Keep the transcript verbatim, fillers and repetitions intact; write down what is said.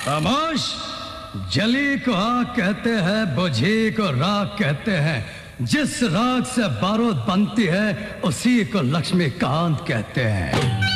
खामोश। जली को आग कहते हैं, बुझी को राख कहते हैं। जिस राख से बारूद बनती है उसी को लक्ष्मीकांत कहते हैं।